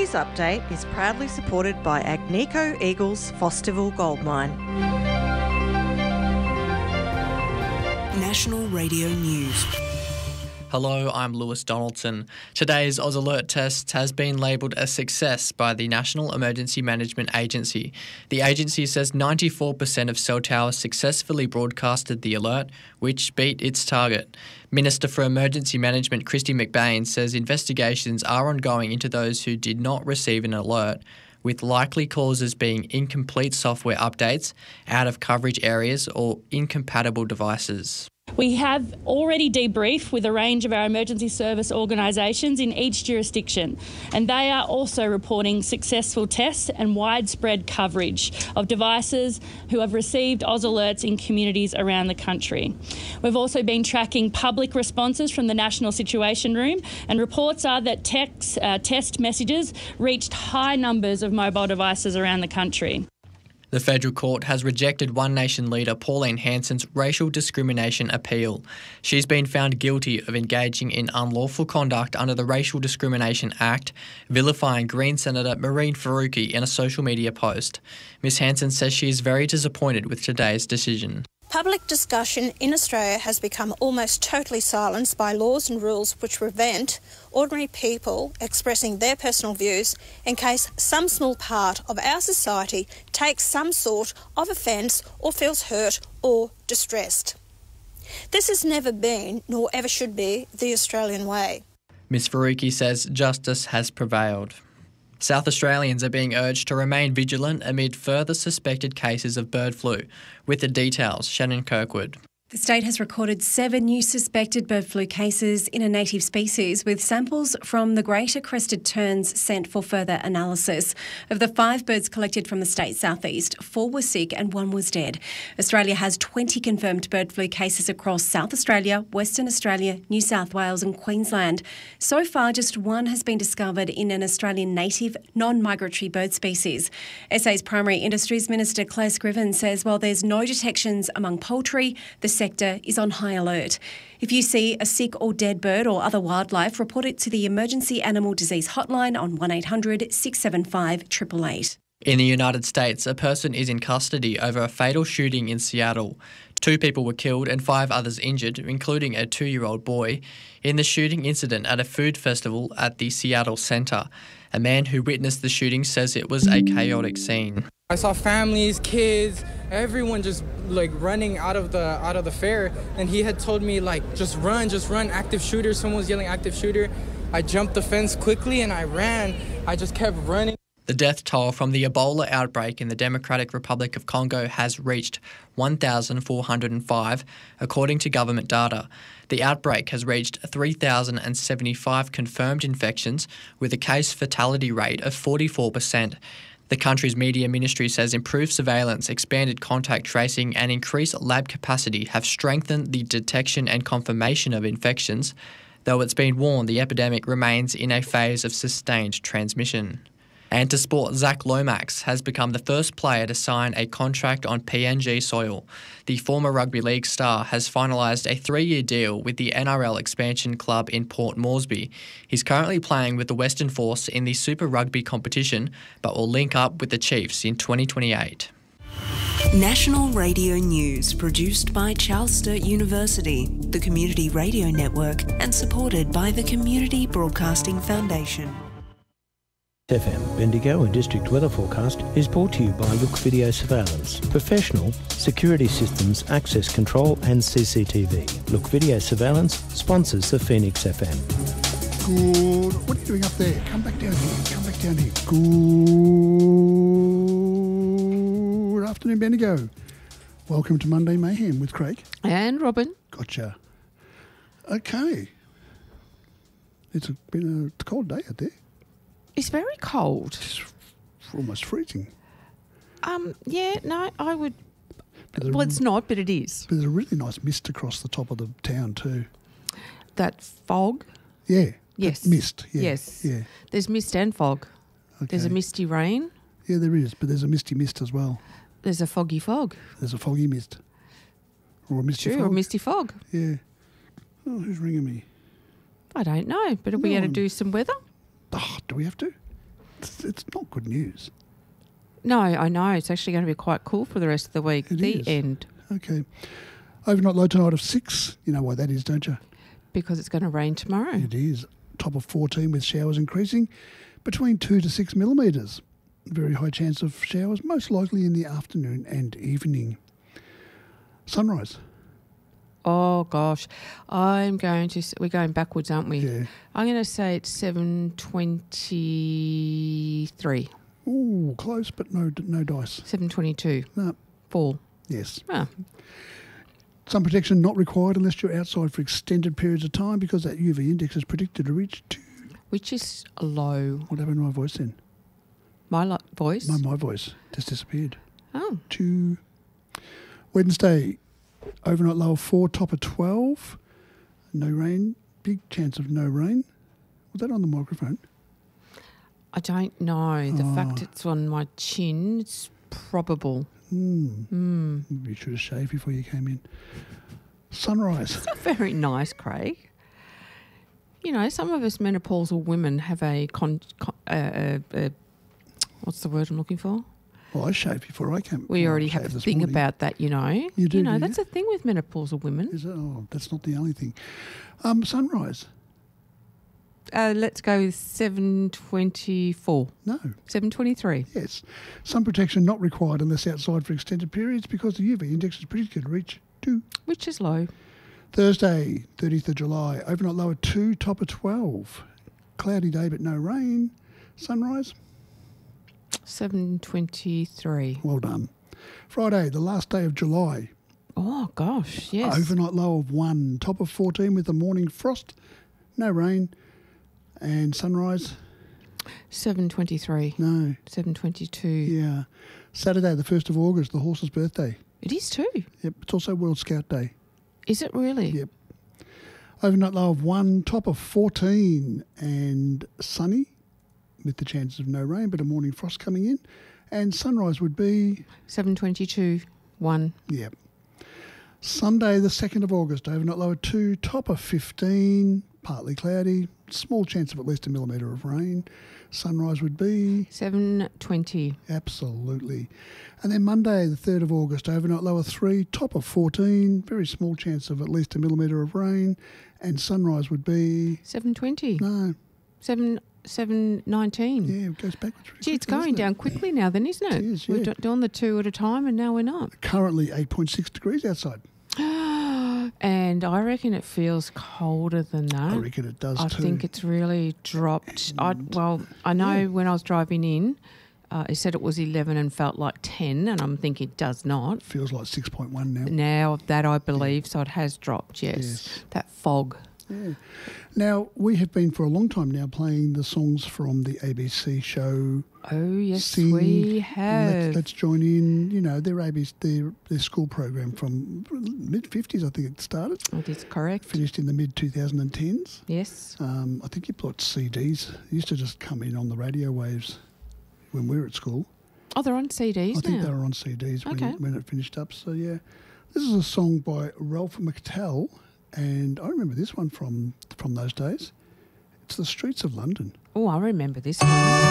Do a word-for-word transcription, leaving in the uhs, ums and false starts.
News Update is proudly supported by Agnico Eagles Fosterville Gold Mine. National Radio News. Hello, I'm Lewis Donaldson. Today's Oz Alert test has been labelled a success by the National Emergency Management Agency. The agency says ninety-four percent of cell towers successfully broadcasted the alert, which beat its target. Minister for Emergency Management Kristy McBain says investigations are ongoing into those who did not receive an alert, with likely causes being incomplete software updates, out of coverage areas or incompatible devices. We have already debriefed with a range of our emergency service organisations in each jurisdiction, and they are also reporting successful tests and widespread coverage of devices who have received Oz alerts in communities around the country. We've also been tracking public responses from the National Situation Room, and reports are that text, uh, test messages reached high numbers of mobile devices around the country. The federal court has rejected One Nation leader Pauline Hanson's racial discrimination appeal. She's been found guilty of engaging in unlawful conduct under the Racial Discrimination Act, vilifying Green Senator Mehreen Faruqi in a social media post. Miz Hanson says she is very disappointed with today's decision. Public discussion in Australia has become almost totally silenced by laws and rules which prevent ordinary people expressing their personal views in case some small part of our society takes some sort of offence or feels hurt or distressed. This has never been, nor ever should be, the Australian way. Miz Faruqi says justice has prevailed. South Australians are being urged to remain vigilant amid further suspected cases of bird flu. With the details, Shannon Kirkwood. The state has recorded seven new suspected bird flu cases in a native species, with samples from the greater crested terns sent for further analysis. Of the five birds collected from the state's southeast, four were sick and one was dead. Australia has twenty confirmed bird flu cases across South Australia, Western Australia, New South Wales and Queensland. So far, just one has been discovered in an Australian native non-migratory bird species. S A's Primary Industries Minister Claire Scriven says while there's no detections among poultry, the sector is on high alert. If you see a sick or dead bird or other wildlife, report it to the Emergency Animal Disease Hotline on one eight hundred six seven five eight eight eight. In the United States, a person is in custody over a fatal shooting in Seattle. Two people were killed and five others injured, including a two-year-old boy, in the shooting incident at a food festival at the Seattle Centre. A man who witnessed the shooting says it was a chaotic scene. I saw families, kids, everyone just like running out of the out of the fair, and he had told me like just run, just run, active shooter. Someone was yelling active shooter. I jumped the fence quickly and I ran. I just kept running. The death toll from the Ebola outbreak in the Democratic Republic of Congo has reached one thousand four hundred five, according to government data. The outbreak has reached three thousand seventy-five confirmed infections, with a case fatality rate of forty-four percent. The country's media ministry says improved surveillance, expanded contact tracing and increased lab capacity have strengthened the detection and confirmation of infections, though it's been warned the epidemic remains in a phase of sustained transmission. And to sport, Zach Lomax has become the first player to sign a contract on P N G soil. The former rugby league star has finalised a three-year deal with the N R L expansion club in Port Moresby. He's currently playing with the Western Force in the Super Rugby competition, but will link up with the Chiefs in twenty twenty-eight. National Radio News, produced by Charles Sturt University, the Community Radio Network, and supported by the Community Broadcasting Foundation. F M Bendigo and District Weather Forecast is brought to you by Look Video Surveillance, professional security systems, access control and C C T V. Look Video Surveillance sponsors the Phoenix F M. Good. What are you doing up there? Come back down here. Come back down here. Good afternoon, Bendigo. Welcome to Monday Mayhem with Craig. And Robin. Gotcha. Okay. It's a, been a cold day out there. It's very cold. It's almost freezing. Um. Yeah, no, I would... Well, it's not, but it is. But there's a really nice mist across the top of the town too. That fog? Yeah. Yes. Mist, yeah. Yes. Yeah. There's mist and fog. Okay. There's a misty rain. Yeah, there is, but there's a misty mist as well. There's a foggy fog. There's a foggy mist. Or a misty True, fog. or a misty fog. Yeah. Oh, who's ringing me? I don't know, but are we No going to one. do some weather? Oh, do we have to? it's, it's not good news. No, I know. It's actually going to be quite cool for the rest of the week. It the is. end. Okay. Overnight low tonight of six. You know why that is, don't you? Because it's going to rain tomorrow. It is. Top of fourteen with showers increasing between two to six millimetres. Very high chance of showers, most likely in the afternoon and evening. Sunrise. Oh, gosh. I'm going to... We're going backwards, aren't we? Yeah. I'm going to say it's seven twenty-three. Ooh, close, but no no dice. seven twenty-two. No. Four. Yes. Ah. Sun protection not required unless you're outside for extended periods of time because that U V index is predicted to reach two. Which is low. What happened to my voice then? My lo- voice? No, my voice just disappeared. Oh. Two. Wednesday, overnight low of four, top of twelve. No rain. Big chance of no rain. Was that on the microphone? I don't know. The Oh. fact it's on my chin, it's probable. Hmm. Mm. You should have shaved before you came in. Sunrise. It's not very nice, Craig. You know, some of us menopausal women have a con... con uh, uh, uh, what's the word I'm looking for? Well, I shaved before I came. We well, already I have a shaved this thing morning. about that, you know. You do, You know, do that's you? a thing with menopausal women. Is it? Oh, that's not the only thing. Um, sunrise. Uh, let's go with seven twenty-four. No. seven twenty-three. Yes. Sun protection not required unless outside for extended periods because the U V index is predicted to reach two. Which is low. Thursday, thirtieth of July, overnight low at two, top of twelve. Cloudy day but no rain. Sunrise. seven twenty-three. Well done. Friday, the last day of July. Oh, gosh, yes. Overnight low of one, top of fourteen with the morning frost. No rain. And sunrise. seven twenty-three. No. seven twenty-two. Yeah. Saturday, the first of August, the horse's birthday. It is too. Yep. It's also World Scout Day. Is it really? Yep. Overnight low of one, top of fourteen, and sunny with the chances of no rain, but a morning frost coming in. And sunrise would be... seven twenty-two, one. Yep. Sunday, the second of August, overnight low of two, top of fifteen, partly cloudy, small chance of at least a millimetre of rain. Sunrise would be... seven twenty. Absolutely. And then Monday, the third of August, overnight low of three, top of fourteen, very small chance of at least a millimetre of rain. And sunrise would be... seven twenty. No. seven seven nineteen. Yeah, it goes backwards. Really Gee, it's quickly, going isn't it? down quickly now then, isn't it? It is, We're yeah. do- doing the two at a time and now we're not. Currently eight point six degrees outside. And I reckon it feels colder than that. I reckon it does I too. think it's really dropped. I, well, I know yeah. when I was driving in, uh, it said it was eleven and felt like ten, and I'm thinking it does not. Feels like six point one now. Now that I believe, so it has dropped, yes. Yes. That fog. Yeah. Now, we have been for a long time now playing the songs from the A B C show. Oh, yes, Sing. we have. Let's, let's join in. You know, their A B C, their, their school program from mid fifties, I think it started. That is correct. Finished in the mid twenty tens. Yes. Um, I think you bought C Ds. It used to just come in on the radio waves when we were at school. Oh, they're on C Ds I think now. they were on C Ds when, Okay. when it finished up. So, yeah. This is a song by Ralph McTell, and I remember this one from from those days. It's The Streets of London. Oh, I remember this one.